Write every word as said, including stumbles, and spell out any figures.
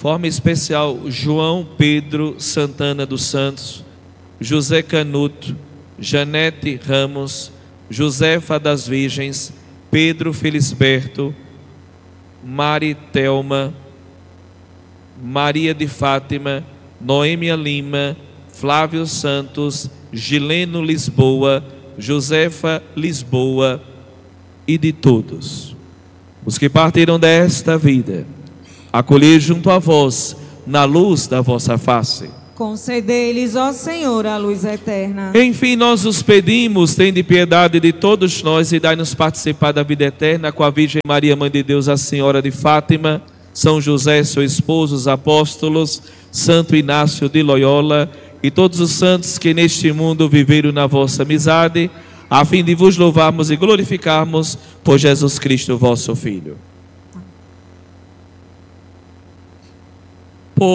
Forma especial, João Pedro Santana dos Santos, José Canuto, Janete Ramos, Josefa das Virgens, Pedro Felisberto, Mari Telma, Maria de Fátima, Noêmia Lima, Flávio Santos, Gileno Lisboa, Josefa Lisboa e de todos os que partiram desta vida, acolher junto a vós, na luz da vossa face. Concedei-lhes, ó Senhor, a luz eterna. Enfim, nós os pedimos, tende piedade de todos nós e dai-nos participar da vida eterna com a Virgem Maria, Mãe de Deus, a Senhora de Fátima, São José, seu esposo, os apóstolos, Santo Inácio de Loyola e todos os santos que neste mundo viveram na vossa amizade, a fim de vos louvarmos e glorificarmos por Jesus Cristo, vosso Filho.